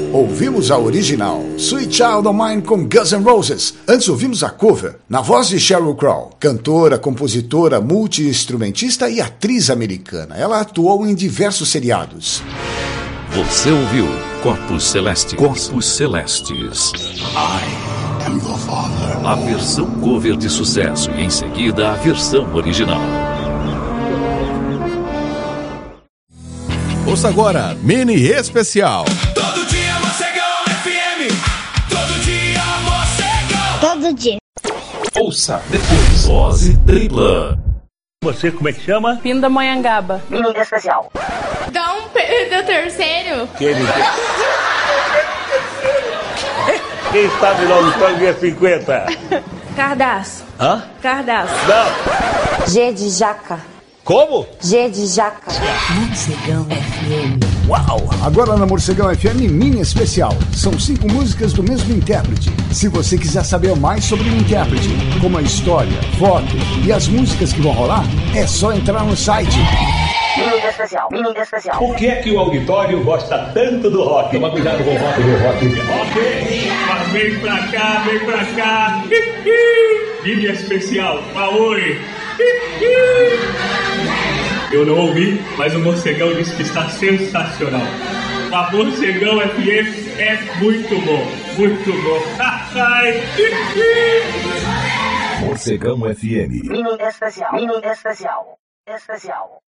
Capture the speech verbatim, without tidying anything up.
Ouvimos a original, Sweet Child O' Mine com Guns N' Roses. Antes ouvimos a cover, na voz de Sheryl Crow, cantora, compositora, multi-instrumentista e atriz americana. Ela atuou em diversos seriados. Você ouviu Corpos Celestes. Corpos Celestes. I am your father. A versão cover de sucesso e em seguida a versão original. Ouça agora, mini especial. Todo dia Morcegão F M. Todo dia Morcegão. Todo dia. Ouça depois. Dose tripla. Você como é que chama? Pindamonhangaba. Mini especial. Dom Pedro terceiro. Quem, Quem está de novo no dia cinquenta? Cardaço. Hã? Cardaço. Não. G de jaca. Como? G de jaca. Morcegão F M. Uau! Agora na Morcegão F M Mini Especial. São cinco músicas do mesmo intérprete. Se você quiser saber mais sobre o intérprete, como a história, foto e as músicas que vão rolar, é só entrar no site. Mini especial. Mini especial. Por que é que o auditório gosta tanto do rock? Toma cuidado com o rock do rock. Ok, mas vem pra cá, vem pra cá. Mini especial, Aoi. Eu não ouvi, mas o Morcegão disse que está sensacional. A Morcegão F M é muito bom, muito bom. Morcegão F M. Mini especial. Mini especial. Especial.